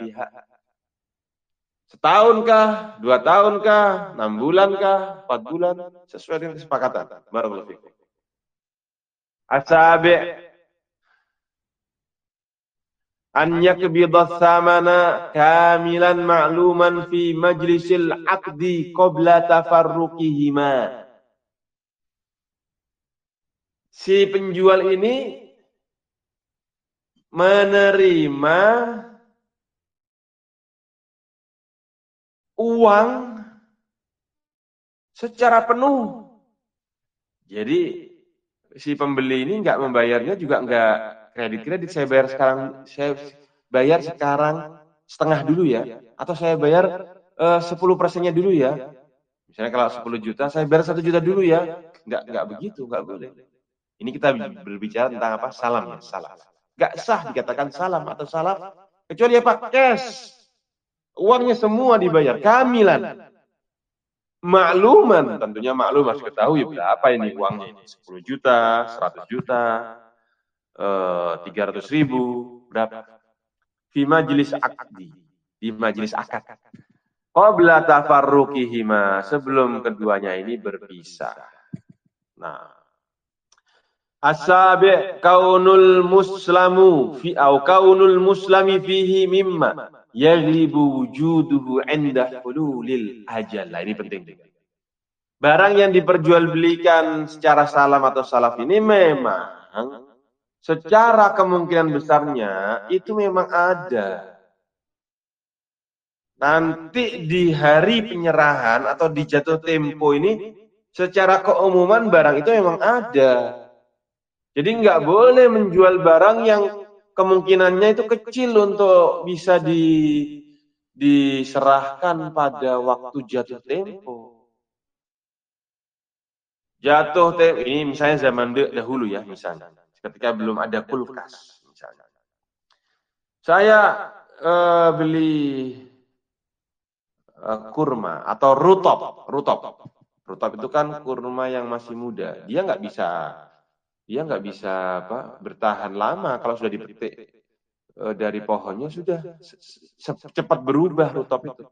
pihak. Setahunkah, 2 tahunkah, 6 bulankah, 4 bulan, sesuai dengan kesepakatan. Barakallahu fikum. As-sabi' an yakbidha thamana kamilan ma'luman fi majlisil aqdi qabla tafarruqihima. Si penjual ini menerima uang secara penuh. Jadi si pembeli ini nggak membayarnya juga nggak kredit. Saya bayar sekarang setengah dulu ya, atau saya bayar 10%-nya dulu ya. Misalnya kalau 10 juta, saya bayar 1 juta dulu ya. Nggak begitu, nggak boleh. Ini kita berbicara tentang apa? Salam ya, salam. Nggak sah dikatakan salam atau salaf, kecuali apa? Cash. Uangnya semua dibayar, kamilan. Makluman, tentunya maklum harus ketahui berapa ini uangnya ini. 10 juta, 100 juta, 300 ribu, berapa? Fi majlis akdi, di majlis akad. Qabla tafarruqihima, sebelum keduanya ini berpisah. Nah, as-sabi' kaunul muslami fihi mimma yaglibu wujuduhu 'inda hululil ajal. Nah, ini penting. Barang yang diperjualbelikan secara salam atau salaf ini memang secara kemungkinan besarnya itu memang ada. Nanti di hari penyerahan atau di jatuh tempo ini secara keumuman barang itu memang ada. Jadi nggak boleh menjual barang yang kemungkinannya itu kecil untuk bisa diserahkan pada waktu jatuh tempo. Ini misalnya zaman dahulu ya, misalnya ketika belum ada kulkas misalnya. Saya beli kurma atau rutop. Rutop itu kan kurma yang masih muda. Dia nggak bisa bertahan lama kalau sudah dipetik dari pohonnya, sudah cepat berubah rutop itu.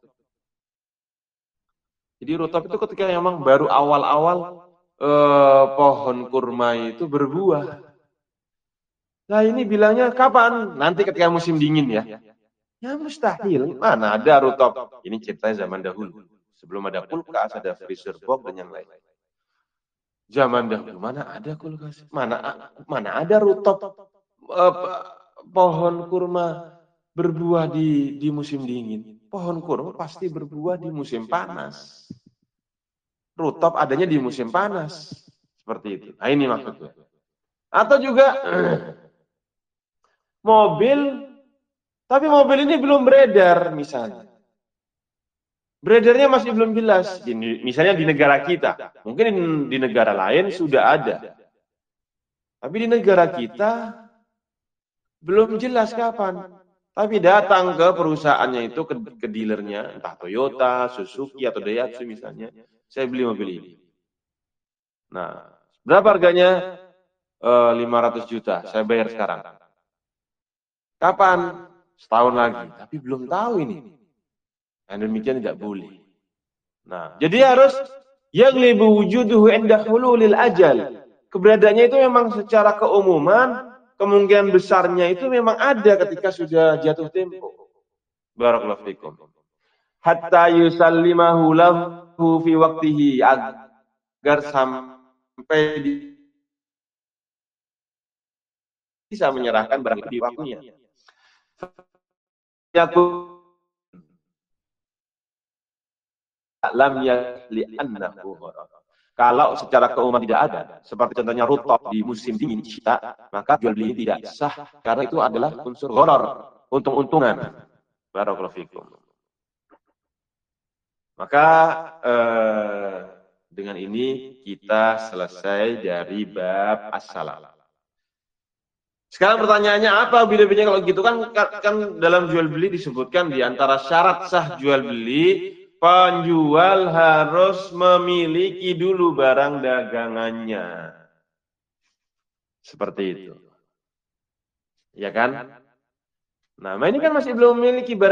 Jadi rutop itu ketika memang baru awal-awal pohon kurma itu berbuah. Nah ini bilangnya kapan? Nanti ketika musim dingin ya. Ya mustahil. Mana ada rutop? Ini ceritanya zaman dahulu. Sebelum ada kulkas, ada freezer box dan yang lain. Zaman dahulu mana ada kulkas? Mana ada rutop pohon kurma berbuah di musim dingin. Pohon kurma pasti berbuah di musim panas. Rutop adanya di musim panas. Seperti itu. Nah ini maksudnya. Atau juga mobil, tapi mobil ini belum beredar misalnya. Beredarnya masih belum jelas. Misalnya di negara kita. Mungkin di negara lain sudah ada. Tapi di negara kita belum jelas kapan. Tapi datang ke perusahaannya itu, ke dealernya, entah Toyota, Suzuki, atau Daihatsu misalnya. Saya beli mobil ini. Nah, berapa harganya? 500 juta. Saya bayar sekarang. Kapan? Setahun lagi. Tapi belum tahu ini. Dan demikian tidak boleh. Nah, jadi harus yaglibu wujuduhu 'inda hululil ajal. Keberadaannya itu memang secara keumuman, kemungkinan besarnya itu memang ada ketika sudah jatuh tempo. Barakallahu fikum. Hatta yusallimahu lahu fi waqtihi, agar sampai bisa menyerahkan barang itu di waktunya. Lam yali annahu. Kalau secara keumuman tidak ada, seperti contohnya rutop di musim dingin syita, maka jual beli tidak sah karena itu adalah unsur gharar, untung-untungan. Barakallahu fikum. Maka dengan ini kita selesai dari bab as-salam. Sekarang pertanyaannya apa bedanya kalau gitu kan dalam jual beli disebutkan di antara syarat sah jual beli, penjual harus memiliki dulu barang dagangannya. Seperti itu. Ya kan? Nah, ini kan masih belum memiliki barang